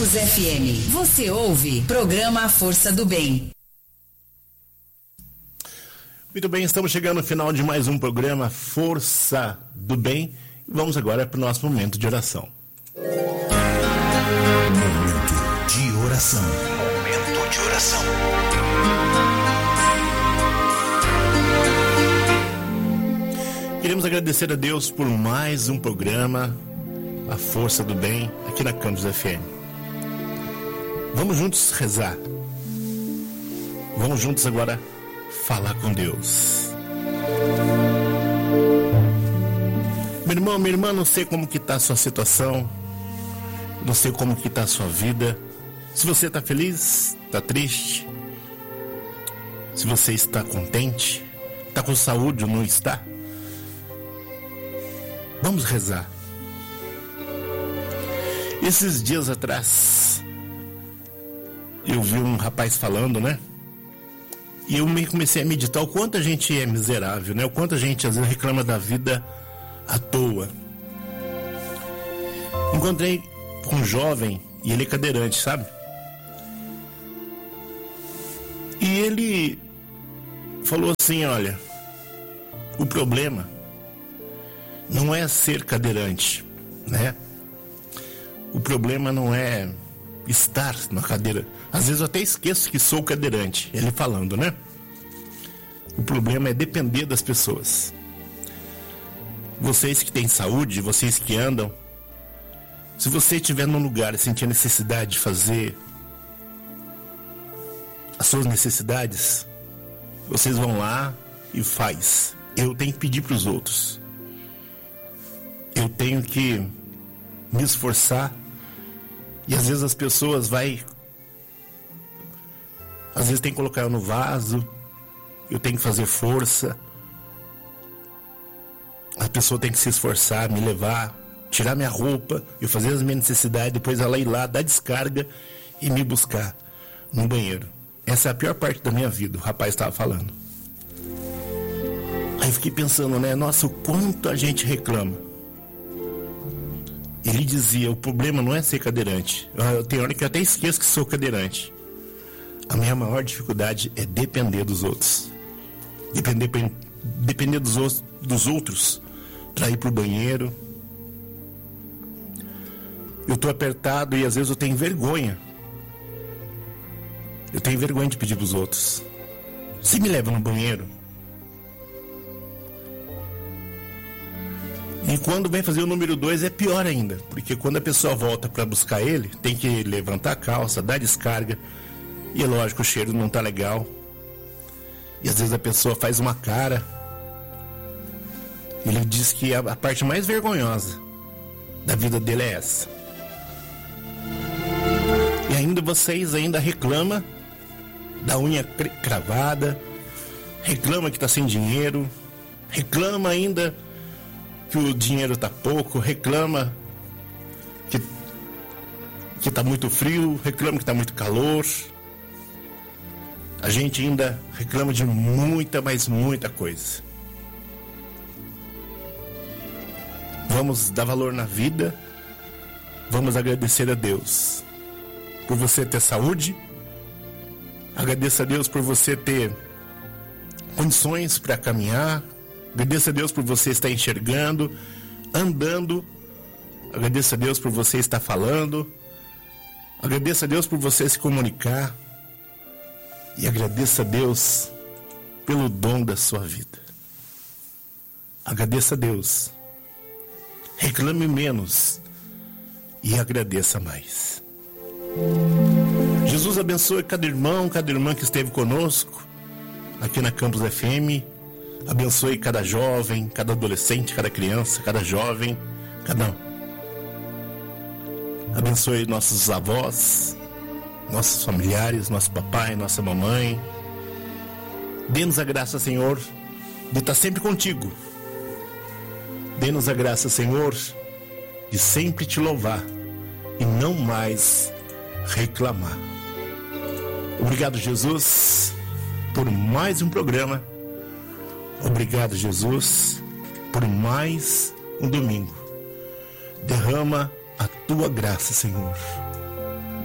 Campus FM. Você ouve programa A Força do Bem. Muito bem, estamos chegando ao final de mais um programa Força do Bem. Vamos agora para o nosso momento de oração. Momento de oração. Momento de oração. Queremos agradecer a Deus por mais um programa, A Força do Bem, aqui na Campus FM. Vamos juntos rezar. Vamos juntos agora falar com Deus. Meu irmão, minha irmã, não sei como que está a sua situação, não sei como que está a sua vida. Se você está feliz, está triste, se você está contente, está com saúde ou não está. Vamos rezar. Esses dias atrás, eu vi um rapaz falando, né? E eu comecei a meditar o quanto a gente é miserável, né? O quanto a gente às vezes reclama da vida à toa. Encontrei com um jovem e ele é cadeirante, sabe? E ele falou assim, olha, o problema não é ser cadeirante, né? O problema não é estar na cadeira. Às vezes eu até esqueço que sou cadeirante, ele falando, né? O problema é depender das pessoas. Vocês que têm saúde, vocês que andam, se você estiver num lugar e sentir a necessidade de fazer as suas necessidades, vocês vão lá e faz. Eu tenho que pedir para os outros. Eu tenho que me esforçar. E às vezes as pessoas às vezes tem que colocar eu no vaso. Eu tenho que fazer força. A pessoa tem que se esforçar, me levar, tirar minha roupa, eu fazer as minhas necessidades, depois ela ir lá, dar descarga e me buscar no banheiro. Essa é a pior parte da minha vida, o rapaz estava falando. Aí eu fiquei pensando, né? Nossa, o quanto a gente reclama. Ele dizia, o problema não é ser cadeirante. Tem hora que eu até esqueço que sou cadeirante. A minha maior dificuldade é depender dos outros. Depender dos outros para ir pro banheiro. Eu tô apertado e às vezes eu tenho vergonha. Eu tenho vergonha de pedir pros outros. Você me leva no banheiro? E quando vem fazer o número 2 é pior ainda, porque quando a pessoa volta para buscar ele, tem que levantar a calça, dar descarga, e é lógico, o cheiro não tá legal. E às vezes a pessoa faz uma cara. Ele diz que a parte mais vergonhosa da vida dele é essa. E ainda vocês reclamam da unha cravada, reclama que tá sem dinheiro, reclama ainda que o dinheiro tá pouco, reclama que tá muito frio, reclama que tá muito calor. A gente ainda reclama de muita, mas muita coisa. Vamos dar valor na vida. Vamos agradecer a Deus por você ter saúde. Agradeça a Deus por você ter condições para caminhar. Agradeça a Deus por você estar enxergando, andando. Agradeça a Deus por você estar falando. Agradeça a Deus por você se comunicar. E agradeça a Deus pelo dom da sua vida. Agradeça a Deus. Reclame menos e agradeça mais. Jesus abençoe cada irmão, cada irmã que esteve conosco aqui na Campus FM. Abençoe cada jovem, cada adolescente, cada criança, cada jovem, cada um. Abençoe nossos avós, nossos familiares, nosso papai, nossa mamãe. Dê-nos a graça, Senhor, de estar sempre contigo. Dê-nos a graça, Senhor, de sempre te louvar e não mais reclamar. Obrigado, Jesus, por mais um programa. Obrigado, Jesus, por mais um domingo. Derrama a tua graça, Senhor.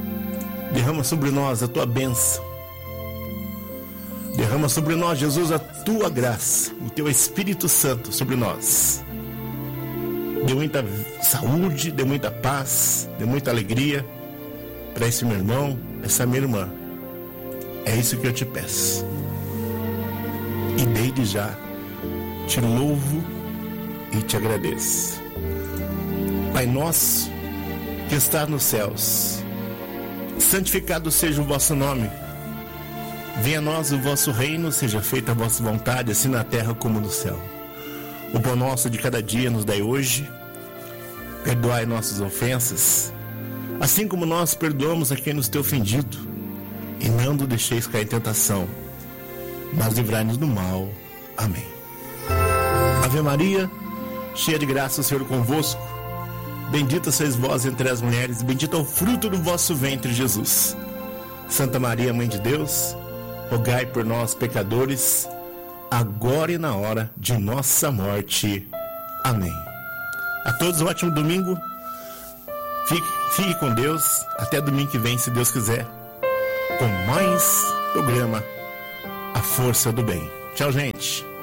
Derrama sobre nós a tua bênção. Derrama sobre nós, Jesus, a tua graça, o teu Espírito Santo sobre nós. Dê muita saúde, dê muita paz, dê muita alegria para esse meu irmão, essa minha irmã. É isso que eu te peço. E desde já te louvo e te agradeço. Pai nosso que está nos céus, santificado seja o vosso nome. Venha a nós o vosso reino, seja feita a vossa vontade, assim na terra como no céu. O pão nosso de cada dia nos dai hoje. Perdoai nossas ofensas, assim como nós perdoamos a quem nos tem ofendido. E não nos deixeis cair em tentação, mas livrai-nos do mal. Amém. Ave Maria, cheia de graça, o Senhor é convosco. Bendita sois vós entre as mulheres, bendito é o fruto do vosso ventre, Jesus. Santa Maria, Mãe de Deus, rogai por nós, pecadores, agora e na hora de nossa morte. Amém. A todos um ótimo domingo. Fique com Deus. Até domingo que vem, se Deus quiser, com mais programa A Força do Bem. Tchau, gente.